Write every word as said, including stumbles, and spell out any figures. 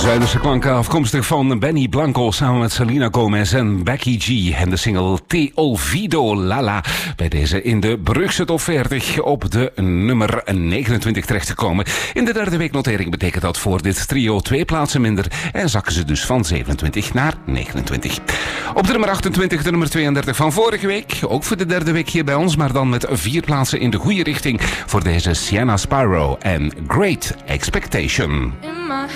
Zuiderse klanken afkomstig van Benny Blanco samen met Selena Gomez en Becky G. En de single Te Olvido Lala bij deze in de Brugse top veertig op de nummer negenentwintig terechtgekomen. In de derde weeknotering betekent dat voor dit trio twee plaatsen minder en zakken ze dus van zevenentwintig naar negenentwintig. Op de nummer achtentwintig de nummer tweeëndertig van vorige week. Ook voor de derde week hier bij ons, maar dan met vier plaatsen in de goede richting voor deze Sienna Spyro en Great Expectation.